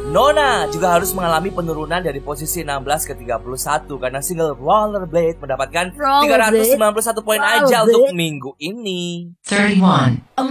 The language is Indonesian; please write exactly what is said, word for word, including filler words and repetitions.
Nona juga harus mengalami penurunan dari posisi enam belas ke tiga puluh satu karena single Rollerblade mendapatkan tiga ratus sembilan puluh satu poin aja untuk minggu ini. thirty-one